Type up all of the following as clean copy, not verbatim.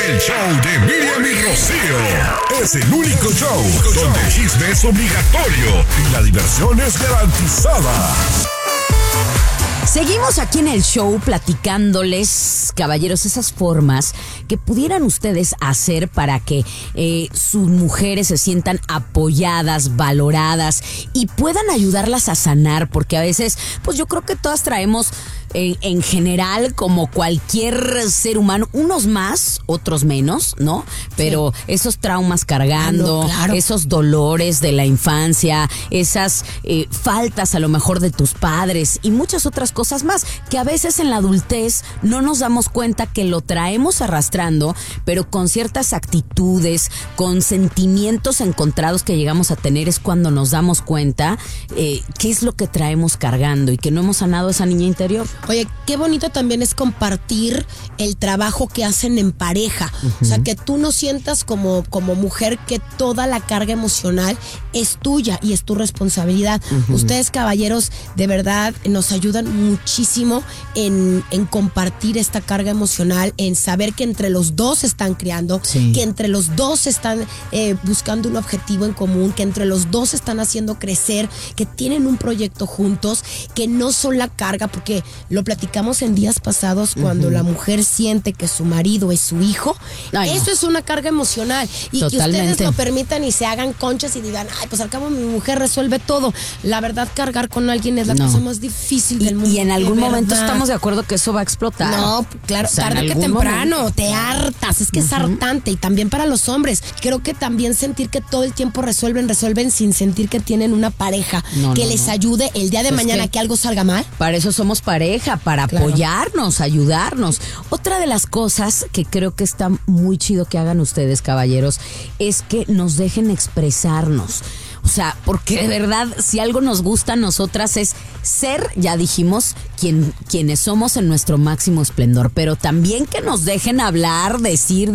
El show de Miriam y Rocío es el único show donde el chisme es obligatorio y la diversión es garantizada. Seguimos aquí en el show platicándoles, caballeros, esas formas que pudieran ustedes hacer para que sus mujeres se sientan apoyadas, valoradas y puedan ayudarlas a sanar, porque a veces, pues yo creo que todas traemos en general, como cualquier ser humano, unos más, otros menos, ¿no? Pero sí, esos traumas cargando, claro, esos dolores de la infancia, esas faltas a lo mejor de tus padres y muchas otras cosas más, que a veces en la adultez no nos damos cuenta que lo traemos arrastrando, pero con ciertas actitudes, con sentimientos encontrados que llegamos a tener, es cuando nos damos cuenta qué es lo que traemos cargando y que no hemos sanado esa niña interior. Oye, qué bonito también es compartir el trabajo que hacen en pareja. O sea, que tú no sientas como mujer que toda la carga emocional es tuya y es tu responsabilidad. Ustedes, caballeros, de verdad nos ayudan muchísimo en compartir esta carga emocional, en saber que entre los dos están creando, sí, que entre los dos están buscando un objetivo en común, que entre los dos están haciendo crecer, que tienen un proyecto juntos, que no son la carga, porque lo platicamos en días pasados, cuando la mujer siente que su marido es su hijo. Ay, eso no, es una carga emocional. Y totalmente, que ustedes lo permitan y se hagan conchas y digan, ay, pues al cabo mi mujer resuelve todo. La verdad, cargar con alguien es la cosa más difícil del mundo. Y en algún momento estamos de acuerdo que eso va a explotar. No, claro, o sea, tarde que temprano, momento, te hartas, es que es hartante. Y también para los hombres, creo que también sentir que todo el tiempo resuelven sin sentir que tienen una pareja que les ayude el día de mañana que algo salga mal. Para eso somos pareja, para apoyarnos, ayudarnos. Otra de las cosas que creo que está muy chido que hagan ustedes, caballeros, es que nos dejen expresarnos. O sea, porque de verdad, si algo nos gusta a nosotras es ser, ya dijimos, quienes somos en nuestro máximo esplendor, pero también que nos dejen hablar, decir,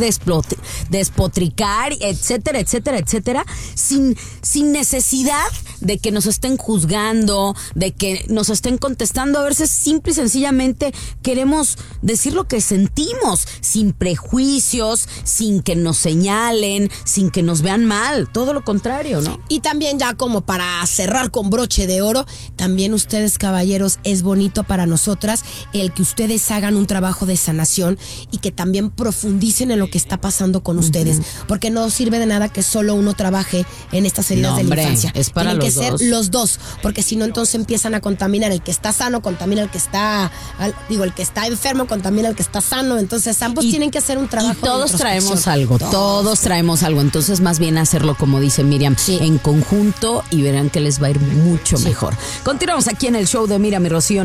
despotricar, etcétera, etcétera, etcétera, sin necesidad de que nos estén juzgando, de que nos estén contestando. A veces simple y sencillamente queremos decir lo que sentimos, sin prejuicios, sin que nos señalen, sin que nos vean mal, todo lo contrario, ¿no? Y también, ya como para cerrar con broche de oro, también ustedes, caballeros, es bonito para nosotras el que ustedes hagan un trabajo de sanación y que también profundicen en lo que está pasando con ustedes, porque no sirve de nada que solo uno trabaje en estas heridas de la infancia. Es para Tienen que ser los dos, porque si no, entonces empiezan a contaminar. El que está sano contamina el que está, el que está enfermo contamina el que está sano. Entonces ambos tienen que hacer un trabajo. Y todos traemos algo, todos traemos algo. Entonces más bien hacerlo, como dice Miriam, en conjunto, y verán que les va a ir mucho mejor. Continuamos aquí en el show de Miriam y Rocío.